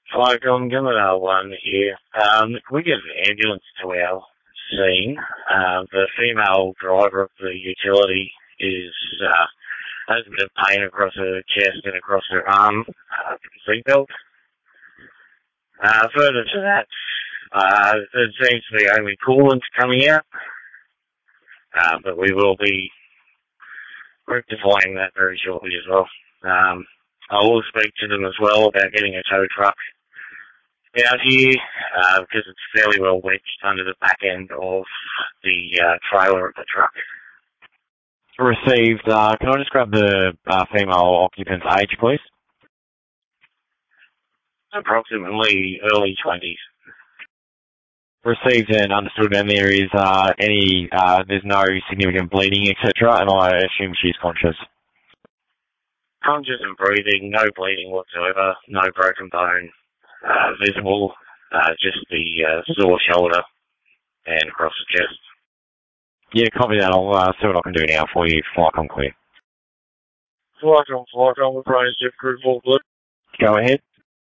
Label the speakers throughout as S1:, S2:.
S1: Like, I'm giving one here. Can we get an ambulance to our scene? The female driver of the utility has a bit of pain across her chest and across her arm, seatbelt. Further to that, there seems to be only coolant coming out, but we will be rectifying that very shortly as well. I will speak to them as well about getting a tow truck out here, because it's fairly well wedged under the back end of the trailer of the truck.
S2: Received. Can I just grab the female occupant's age, please?
S1: Approximately early 20s.
S2: Received and understood, and there is there's no significant bleeding, etc., and I assume she's conscious.
S1: Conscious and breathing, no bleeding whatsoever, no broken bone visible, just the sore shoulder and across the chest.
S2: Yeah, copy that. I'll see what I can do now for you. Flight on clear.
S1: Flight on, with Ryan Jeff Crew 4 Blue.
S2: Go ahead.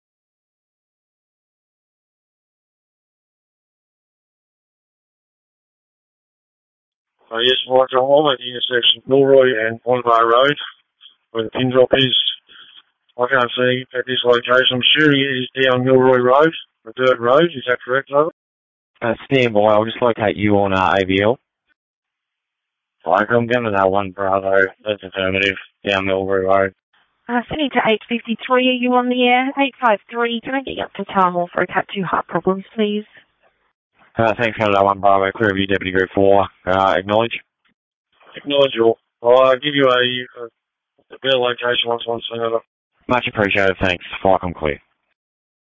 S1: Yes, flight on at the intersection Milroy and Bonbar Road, where the pin drop is. I can't see at this location. I'm assuming it is down Milroy Road, the dirt road. Is that correct, over?
S2: Stand by. I'll just locate you on AVL.
S1: Like, I'm going to that one, Bravo. That's affirmative. Down Milroy Road.
S3: Sending to 853, are you on the air? 853, can I get you up to Town Hall for a Cat 2 heart problems, please?
S2: Thanks, Canada 1 Bravo. Clear of you, Deputy Group 4. Acknowledge.
S1: Acknowledge all. I'll give you a better location once, Senator.
S2: Much appreciated. Thanks. Flight on clear.